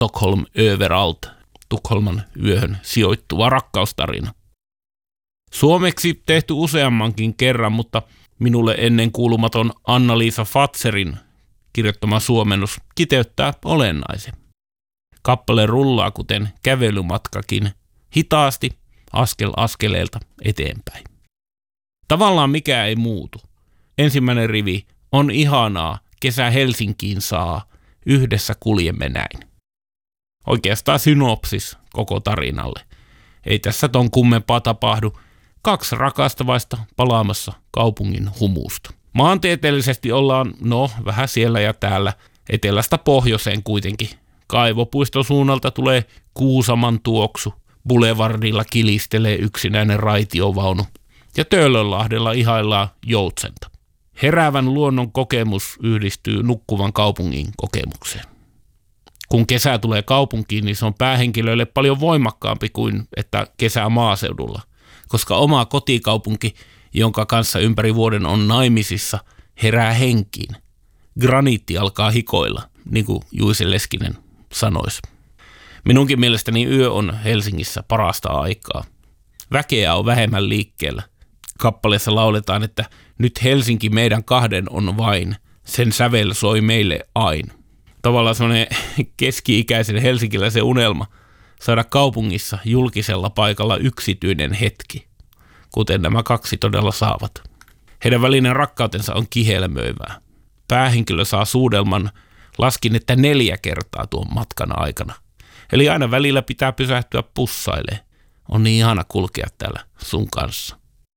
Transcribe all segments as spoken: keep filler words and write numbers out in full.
Stockholm överallt, Tukholman yöhön sijoittuva rakkaustarina. Suomeksi tehty useammankin kerran, mutta minulle ennen kuulumaton Anna-Liisa Fatserin kirjoittama suomennus kiteyttää olennaisen. Kappale rullaa kuten kävelymatkakin, hitaasti askel askeleelta eteenpäin. Tavallaan mikään ei muutu. Ensimmäinen rivi on ihanaa, kesä Helsinkiin saa, yhdessä kuljemme näin. Oikeastaan synopsis koko tarinalle. Ei tässä ton kummempaa tapahdu. Kaksi rakastavaista palaamassa kaupungin humusta. Maantieteellisesti ollaan, no, vähän siellä ja täällä, etelästä pohjoiseen kuitenkin. Kaivopuiston suunnalta tulee Kuusaman tuoksu, Boulevardilla kilistelee yksinäinen raitiovaunu ja Töölönlahdella ihaillaan joutsenta. Heräävän luonnon kokemus yhdistyy nukkuvan kaupungin kokemukseen. Kun kesä tulee kaupunkiin, niin se on päähenkilöille paljon voimakkaampi kuin että kesä maaseudulla, koska oma kotikaupunki, jonka kanssa ympäri vuoden on naimisissa, herää henkiin. Graniitti alkaa hikoilla, niin kuin Juise Leskinen sanoisi. Minunkin mielestäni yö on Helsingissä parasta aikaa. Väkeä on vähemmän liikkeellä. Kappaleessa lauletaan, että nyt Helsinki meidän kahden on vain, sen sävel soi meille aina. Tavallaan semmoinen keski-ikäisen helsinkiläisen unelma saada kaupungissa julkisella paikalla yksityinen hetki, kuten nämä kaksi todella saavat. Heidän välinen rakkautensa on kihelmöivää. Päähenkilö saa suudelman, laskin, että neljä kertaa tuon matkan aikana. Eli aina välillä pitää pysähtyä pussailemaan. On niin ihana kulkea täällä sun kanssa.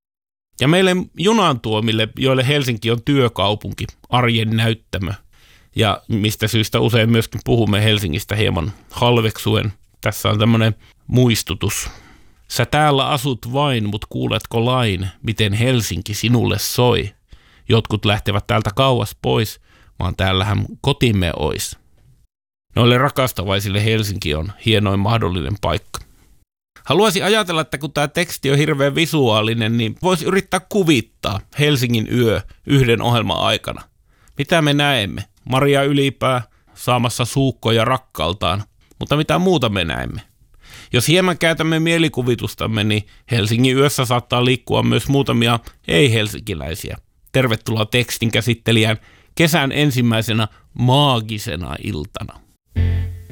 Ja meille junantuomille, joille Helsinki on työkaupunki, arjen näyttämö, ja mistä syystä usein myöskin puhumme Helsingistä hieman halveksuen. Tässä on tämmöinen muistutus. Sä täällä asut vain, mut kuuletko lain, miten Helsinki sinulle soi? Jotkut lähtevät täältä kauas pois, vaan täällähän kotimme ois. Noille rakastavaisille Helsinki on hienoin mahdollinen paikka. Haluaisin ajatella, että kun tämä teksti on hirveän visuaalinen, niin voisi yrittää kuvittaa Helsingin yö yhden ohjelman aikana. Mitä me näemme? Maria Ylipää saamassa suukkoja rakkaltaan, mutta mitä muuta me näemme? Jos hieman käytämme mielikuvitustamme, niin Helsingin yössä saattaa liikkua myös muutamia ei-helsinkiläisiä. Tervetuloa tekstin käsittelijään kesän ensimmäisenä maagisena iltana.